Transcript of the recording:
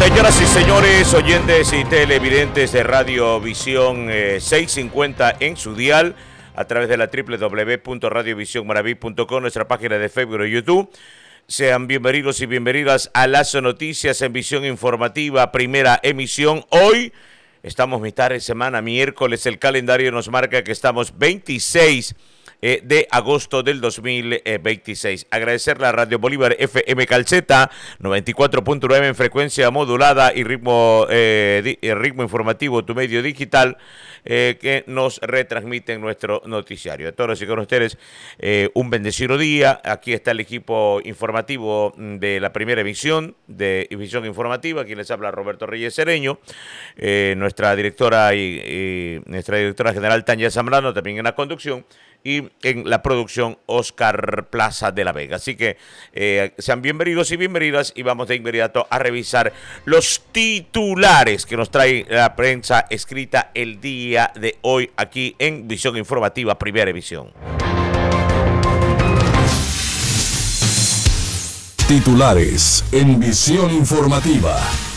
Señoras y señores, oyentes y televidentes de Radio Visión 650 en su dial, a través de la www.radiovisionmaraví.com, nuestra página de Facebook y YouTube. Sean bienvenidos y bienvenidas a las noticias en Visión Informativa, primera emisión. Hoy estamos mitad de semana, miércoles, el calendario nos marca que estamos 26 de agosto del 2026. Agradecerle a Radio Bolívar FM Calceta 94.9 en frecuencia modulada y ritmo informativo, tu medio digital, que nos retransmiten nuestro noticiario. A todos y con ustedes, un bendecido día. Aquí está el equipo informativo de la primera emisión de Visión Informativa. Aquí les habla Roberto Reyes Cereño, nuestra directora general Tania Zambrano, también en la conducción, y en la producción Oscar Plaza de la Vega. Así que sean bienvenidos y bienvenidas, y vamos de inmediato a revisar los titulares que nos trae la prensa escrita el día de hoy aquí en Visión Informativa, primera emisión. Titulares en Visión Informativa.